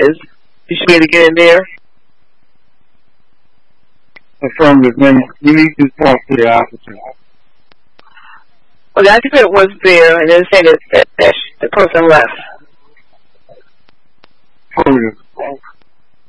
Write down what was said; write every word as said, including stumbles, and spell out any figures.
Is you should be able to get in there? Affirmative, ma'am. You need to talk to the officer. Well, the occupant was there, and then saying that, that, that the person left. Affirmative.